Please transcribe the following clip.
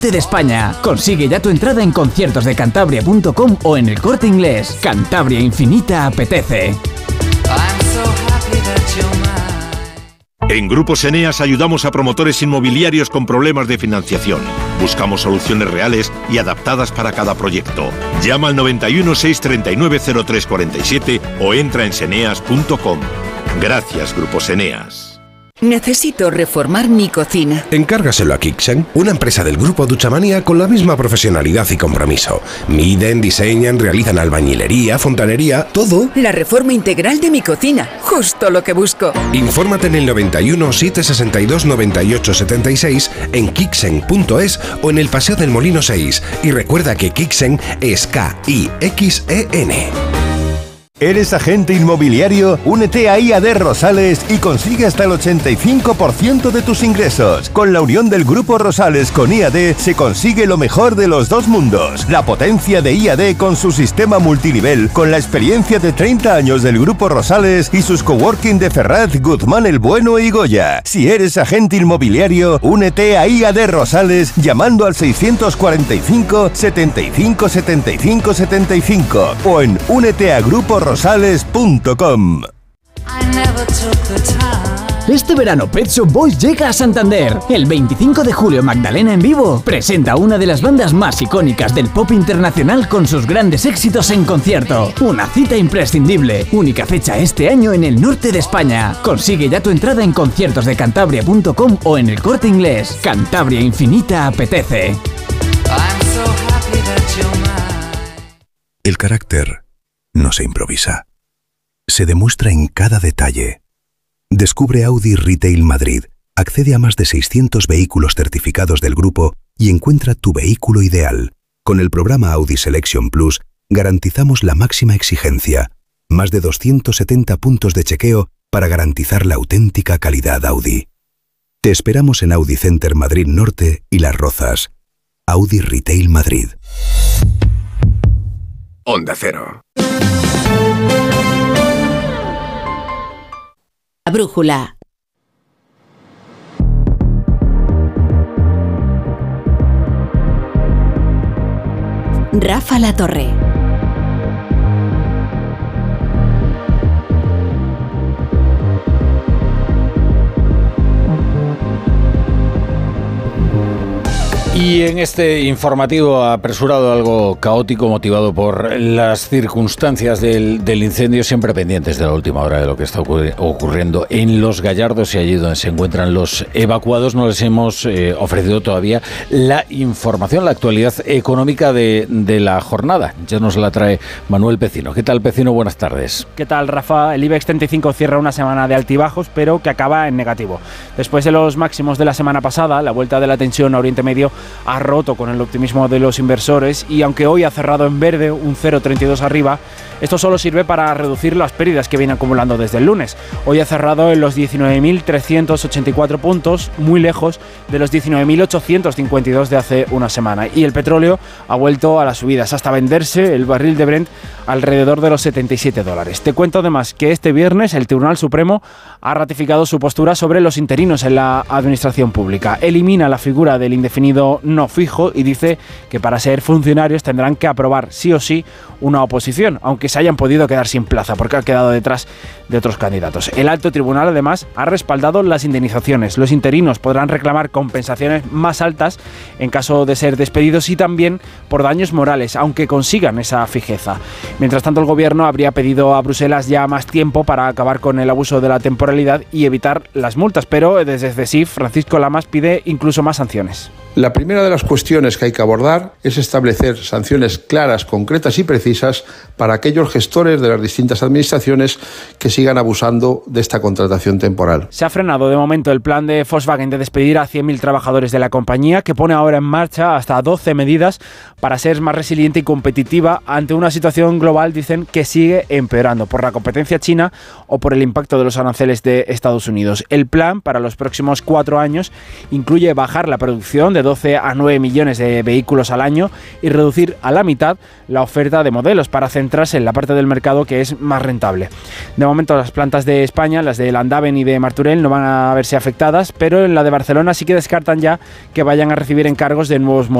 de España. Consigue ya tu entrada en conciertosdecantabria.com o en El Corte Inglés. Cantabria Infinita apetece. En Grupos Eneas ayudamos a promotores inmobiliarios con problemas de financiación. Buscamos soluciones reales y adaptadas para cada proyecto. Llama al 91 639 0347 o entra en seneas.com. Gracias, Grupos Eneas. Necesito reformar mi cocina. Encárgaselo a Kixen, una empresa del grupo Duchamanía con la misma profesionalidad y compromiso. Miden, diseñan, realizan albañilería, fontanería, todo. La reforma integral de mi cocina, justo lo que busco. Infórmate en el 91 762 98 76 en kixen.es o en el Paseo del Molino 6. Y recuerda que Kixen es K-I-X-E-N. ¿Eres agente inmobiliario? Únete a IAD Rosales y consigue hasta el 85% de tus ingresos. Con la unión del Grupo Rosales con IAD se consigue lo mejor de los dos mundos. La potencia de IAD con su sistema multinivel, con la experiencia de 30 años del Grupo Rosales y sus coworking de Ferraz, Guzmán el Bueno y Goya. Si eres agente inmobiliario, únete a IAD Rosales llamando al 645 75 75 75 o en úneteagruporoSales.com. Este verano Pet Shop Boys llega a Santander. El 25 de julio Magdalena en vivo presenta una de las bandas más icónicas del pop internacional con sus grandes éxitos en concierto. Una cita imprescindible. Única fecha este año en el norte de España. Consigue ya tu entrada en conciertosdecantabria.com o en El Corte Inglés. Cantabria Infinita apetece. El carácter no se improvisa. Se demuestra en cada detalle. Descubre Audi Retail Madrid. Accede a más de 600 vehículos certificados del grupo y encuentra tu vehículo ideal. Con el programa Audi Selection Plus garantizamos la máxima exigencia. Más de 270 puntos de chequeo para garantizar la auténtica calidad Audi. Te esperamos en Audi Center Madrid Norte y Las Rozas. Audi Retail Madrid. Onda Cero. La brújula. Rafa La Torre. Y en este informativo apresurado, algo caótico, motivado por las circunstancias del incendio, siempre pendientes de la última hora de lo que está ocurriendo en Los Gallardos y allí donde se encuentran los evacuados, no les hemos ofrecido todavía la información, la actualidad económica de la jornada. Ya nos la trae Manuel Pecino. ¿Qué tal, Pecino? Buenas tardes. ¿Qué tal, Rafa? El IBEX 35 cierra una semana de altibajos, pero que acaba en negativo. Después de los máximos de la semana pasada, la vuelta de la tensión a Oriente Medio ha roto con el optimismo de los inversores y aunque hoy ha cerrado en verde, un 0,32 arriba, esto solo sirve para reducir las pérdidas que viene acumulando desde el lunes. Hoy ha cerrado en los 19.384 puntos, muy lejos de los 19.852 de hace una semana. Y el petróleo ha vuelto a las subidas, hasta venderse el barril de Brent alrededor de los $77. Te cuento además que este viernes el Tribunal Supremo ha ratificado su postura sobre los interinos en la administración pública. Elimina la figura del indefinido no fijo y dice que para ser funcionarios tendrán que aprobar sí o sí una oposición, aunque se hayan podido quedar sin plaza porque han quedado detrás de otros candidatos. El alto tribunal además ha respaldado las indemnizaciones. Los interinos podrán reclamar compensaciones más altas en caso de ser despedidos y también por daños morales, aunque consigan esa fijeza. Mientras tanto, el gobierno habría pedido a Bruselas ya más tiempo para acabar con el abuso de la temporalidad y evitar las multas, pero desde CESIF Francisco Lamas pide incluso más sanciones. La primera de las cuestiones que hay que abordar es establecer sanciones claras, concretas y precisas para aquellos gestores de las distintas administraciones que sigan abusando de esta contratación temporal. Se ha frenado de momento el plan de Volkswagen de despedir a 100.000 trabajadores de la compañía, que pone ahora en marcha hasta 12 medidas para ser más resiliente y competitiva ante una situación global, dicen, que sigue empeorando por la competencia china o por el impacto de los aranceles de Estados Unidos. El plan para los próximos 4 años incluye bajar la producción de 12 a 9 millones de vehículos al año y reducir a la mitad la oferta de modelos para centrarse en la parte del mercado que es más rentable. De momento las plantas de España, las de Landaven y de Martorell, no van a verse afectadas, pero en la de Barcelona sí que descartan ya que vayan a recibir encargos de nuevos modelos